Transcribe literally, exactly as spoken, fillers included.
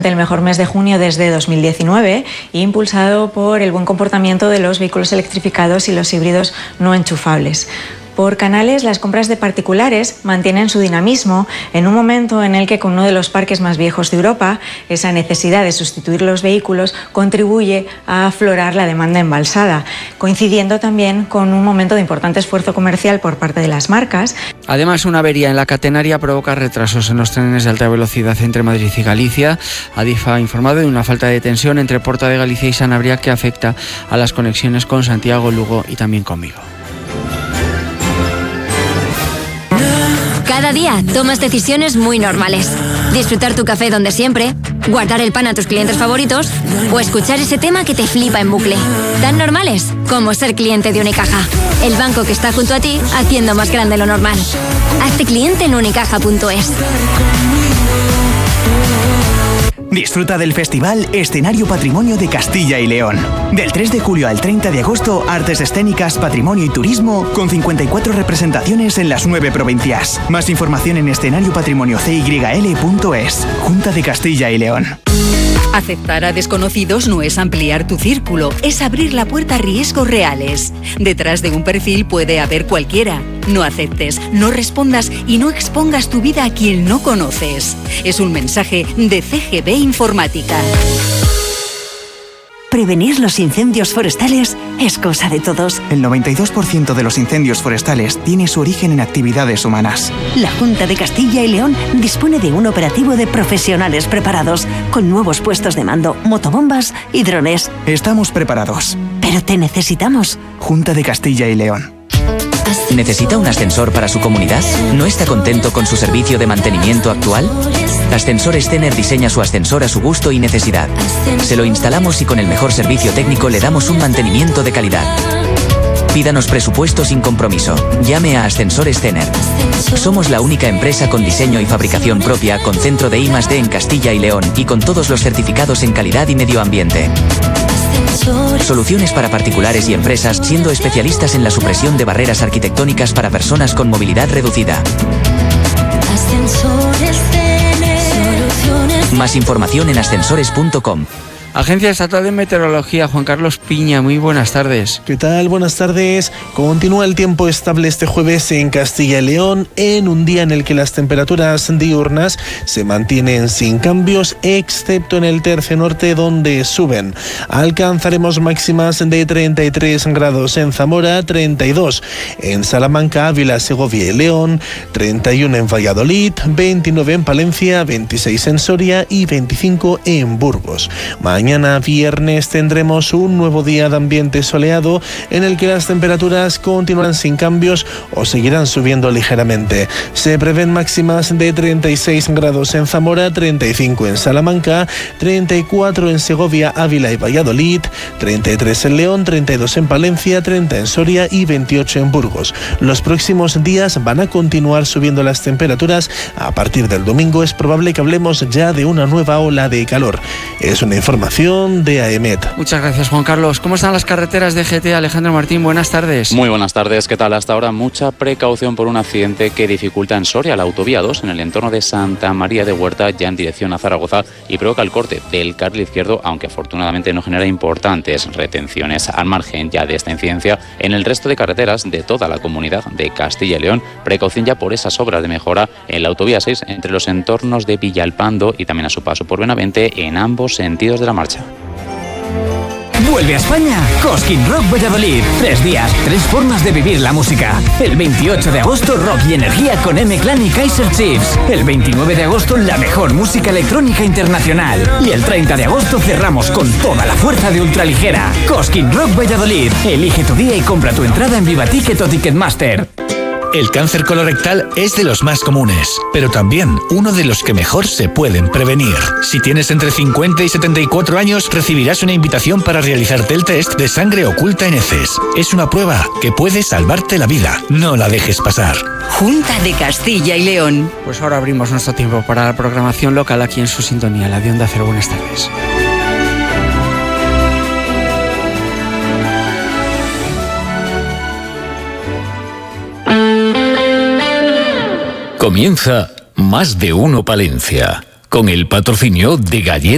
del mejor mes de junio desde dos mil diecinueve, impulsado por el buen comportamiento de los vehículos electrificados y los híbridos no enchufables. Por canales, las compras de particulares mantienen su dinamismo en un momento en el que, con uno de los parques más viejos de Europa, esa necesidad de sustituir los vehículos contribuye a aflorar la demanda embalsada, coincidiendo también con un momento de importante esfuerzo comercial por parte de las marcas. Además, una avería en la catenaria provoca retrasos en los trenes de alta velocidad entre Madrid y Galicia. Adif ha informado de una falta de tensión entre Porta de Galicia y Sanabria que afecta a las conexiones con Santiago, Lugo y también con Vigo. Cada día tomas decisiones muy normales. Disfrutar tu café donde siempre, guardar el pan a tus clientes favoritos o escuchar ese tema que te flipa en bucle. Tan normales como ser cliente de Unicaja. El banco que está junto a ti haciendo más grande lo normal. Hazte cliente en unicaja punto es. Disfruta del festival Escenario Patrimonio de Castilla y León. Del tres de julio al treinta de agosto, artes escénicas, patrimonio y turismo, con cincuenta y cuatro representaciones en las nueve provincias. Más información en escenario patrimonio c y l punto es. Junta de Castilla y León. Aceptar a desconocidos no es ampliar tu círculo, es abrir la puerta a riesgos reales. Detrás de un perfil puede haber cualquiera. No aceptes, no respondas y no expongas tu vida a quien no conoces. Es un mensaje de C G B Informática. Prevenir los incendios forestales es cosa de todos. El noventa y dos por ciento de los incendios forestales tiene su origen en actividades humanas. La Junta de Castilla y León dispone de un operativo de profesionales preparados, con nuevos puestos de mando, motobombas y drones. Estamos preparados. Pero te necesitamos. Junta de Castilla y León. ¿Necesita un ascensor para su comunidad? ¿No está contento con su servicio de mantenimiento actual? Ascensores Stener diseña su ascensor a su gusto y necesidad. Se lo instalamos y con el mejor servicio técnico le damos un mantenimiento de calidad. Pídanos presupuesto sin compromiso. Llame a Ascensores Stener. Somos la única empresa con diseño y fabricación propia, con centro de I más D en Castilla y León y con todos los certificados en calidad y medio ambiente. Soluciones para particulares y empresas, siendo especialistas en la supresión de barreras arquitectónicas para personas con movilidad reducida. Más información en ascensores punto com. Agencia Estatal de Meteorología, Juan Carlos Piña, muy buenas tardes. ¿Qué tal? Buenas tardes. Continúa el tiempo estable este jueves en Castilla y León, en un día en el que las temperaturas diurnas se mantienen sin cambios, excepto en el tercio norte, donde suben. Alcanzaremos máximas de treinta y tres grados en Zamora, treinta y dos en Salamanca, Ávila, Segovia y León, treinta y uno en Valladolid, veintinueve en Palencia, veintiséis en Soria y veinticinco en Burgos. Mañana viernes tendremos un nuevo día de ambiente soleado en el que las temperaturas continuarán sin cambios o seguirán subiendo ligeramente. Se prevén máximas de treinta y seis grados en Zamora, treinta y cinco en Salamanca, treinta y cuatro en Segovia, Ávila y Valladolid, treinta y tres en León, treinta y dos en Palencia, treinta en Soria y veintiocho en Burgos. Los próximos días van a continuar subiendo las temperaturas. A partir del domingo es probable que hablemos ya de una nueva ola de calor. Es una información de AEMET. Muchas gracias, Juan Carlos. ¿Cómo están las carreteras de G T? Alejandro Martín, buenas tardes. Muy buenas tardes. ¿Qué tal? Hasta ahora mucha precaución por un accidente que dificulta en Soria la autovía dos en el entorno de Santa María de Huerta, ya en dirección a Zaragoza, y provoca el corte del carril izquierdo, aunque afortunadamente no genera importantes retenciones. Al margen ya de esta incidencia, en el resto de carreteras de toda la comunidad de Castilla y León, precaución ya por esas obras de mejora en la autovía seis entre los entornos de Villalpando y también a su paso por Benavente en ambos sentidos de la marcha. Vuelve a España Cosquín Rock Valladolid. Tres días, tres formas de vivir la música. El veintiocho de agosto, rock y energía con M-Clan y Kaiser Chiefs. El veintinueve de agosto, la mejor música electrónica internacional. Y el treinta de agosto cerramos con toda la fuerza de ultraligera. Cosquín Rock Valladolid. Elige tu día y compra tu entrada en Vivaticket o Ticketmaster. El cáncer colorectal es de los más comunes, pero también uno de los que mejor se pueden prevenir. Si tienes entre cincuenta y setenta y cuatro años, recibirás una invitación para realizarte el test de sangre oculta en heces. Es una prueba que puede salvarte la vida. No la dejes pasar. Junta de Castilla y León. Pues ahora abrimos nuestro tiempo para la programación local aquí en su sintonía, la de Onda Cero. Buenas tardes. Comienza Más de Uno Palencia, con el patrocinio de Galletas